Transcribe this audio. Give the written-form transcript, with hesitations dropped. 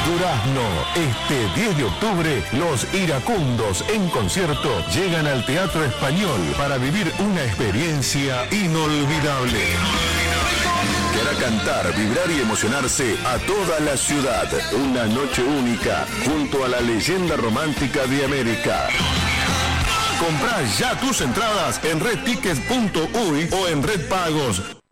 Durazno, este 10 de octubre, los iracundos en concierto llegan al Teatro Español para vivir una experiencia inolvidable. Que hará cantar, vibrar y emocionarse a toda la ciudad. Una noche única junto a la leyenda romántica de América. Comprá ya tus entradas en redtickets.uy o en Red Pagos.